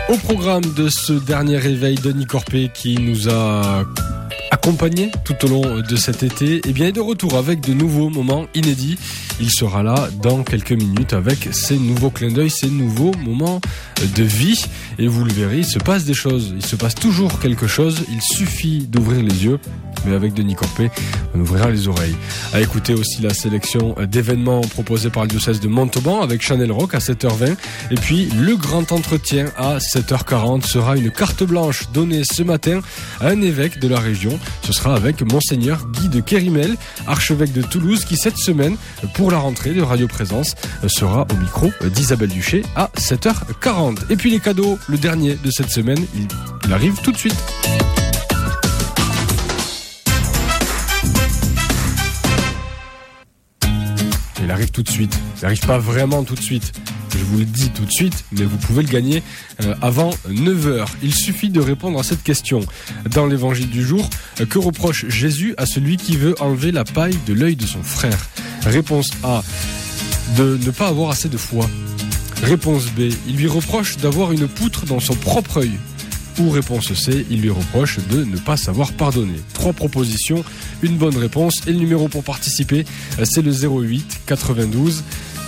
Au programme de ce dernier réveil, Denis Corpé qui nous a accompagné tout au long de cet été, eh bien, est de retour avec de nouveaux moments inédits. Il sera là dans quelques minutes avec ses nouveaux clins d'œil, ses nouveaux moments de vie. Et vous le verrez, il se passe des choses. Il se passe toujours quelque chose. Il suffit d'ouvrir les yeux. Mais avec Denis Corpé, on ouvrira les oreilles. À écouter aussi la sélection d'événements proposés par le diocèse de Montauban avec Chanel Rock à 7h20. Et puis, le grand entretien à 7h40 sera une carte blanche donnée ce matin à un évêque de la région. Ce sera avec Monseigneur Guy de Kérimel, archevêque de Toulouse, qui cette semaine, pour la rentrée de Radio Présence, sera au micro d'Isabelle Duché à 7h40. Et puis les cadeaux, le dernier de cette semaine, il arrive tout de suite. Il arrive tout de suite. Il n'arrive pas vraiment tout de suite. Je vous le dis tout de suite, mais vous pouvez le gagner avant 9h. Il suffit de répondre à cette question. Dans l'évangile du jour, que reproche Jésus à celui qui veut enlever la paille de l'œil de son frère? Réponse A, de ne pas avoir assez de foi. Réponse B, il lui reproche d'avoir une poutre dans son propre œil. Ou réponse C, il lui reproche de ne pas savoir pardonner. 3 propositions, une bonne réponse. Et le numéro pour participer, c'est le 08 92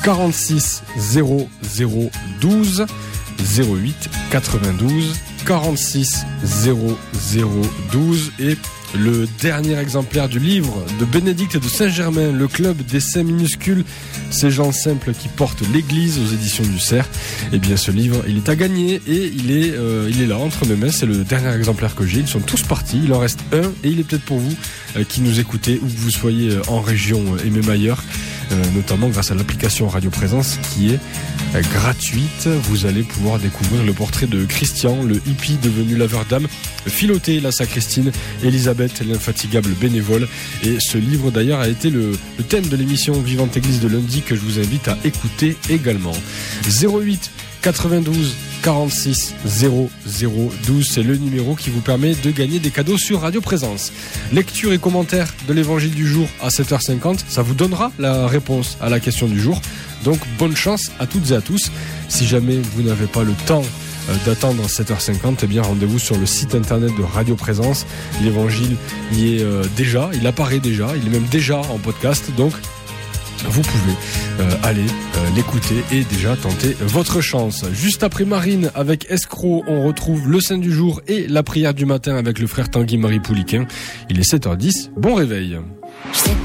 46 00 12. 08 92 46 00 12. Et le dernier exemplaire du livre de Bénédicte de Saint-Germain, le club des saints minuscules, ces gens simples qui portent l'église, aux éditions du Cerf. Eh bien, ce livre, il est à gagner et il est là entre mes mains. C'est le dernier exemplaire que j'ai. Ils sont tous partis. Il en reste un et il est peut-être pour vous qui nous écoutez ou que vous soyez en région et même ailleurs, notamment grâce à l'application Radio Présence qui est gratuite. Vous allez pouvoir découvrir le portrait de Christian, le hippie devenu laveur d'âme, Philothée, la sacristine, Elisabeth, l'infatigable bénévole. Et ce livre d'ailleurs a été le thème de l'émission Vivante Église de lundi que je vous invite à écouter également. 08 92 46 00 12, c'est le numéro qui vous permet de gagner des cadeaux sur Radio Présence. Lecture et commentaire de l'évangile du jour à 7h50, ça vous donnera la réponse à la question du jour. Donc bonne chance à toutes et à tous. Si jamais vous n'avez pas le temps d'attendre 7h50, eh bien rendez-vous sur le site internet de Radio Présence. L'évangile y est déjà, il apparaît déjà, il est même déjà en podcast, donc vous pouvez aller l'écouter et déjà tenter votre chance. Juste après Marine avec Escroc, on retrouve le Saint du jour et la prière du matin avec le frère Tanguy Marie Pouliquin. Il est 7h10, bon réveil.